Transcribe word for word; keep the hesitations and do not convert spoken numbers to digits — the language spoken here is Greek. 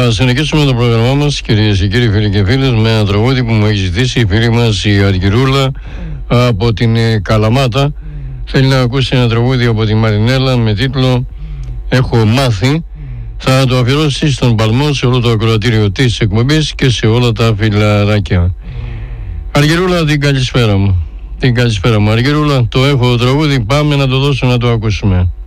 Θα συνεχίσουμε το πρόγραμμά μας, κυρίες και κύριοι, φίλοι και φίλες, με ένα τραγούδι που μου έχει ζητήσει η φίλη μας η Αργυρούλα από την Καλαμάτα. Θέλει να ακούσει ένα τραγούδι από τη Μαρινέλα με τίτλο «Έχω μάθει». Θα το αφιερώσει στον Παλμό, σε όλο το ακροατήριο της εκπομπής και σε όλα τα φιλαράκια. Αργυρούλα, την καλησπέρα μου. Την καλησπέρα μου, Αργυρούλα. Το έχω τραγούδι, πάμε να το δώσω να το ακούσουμε.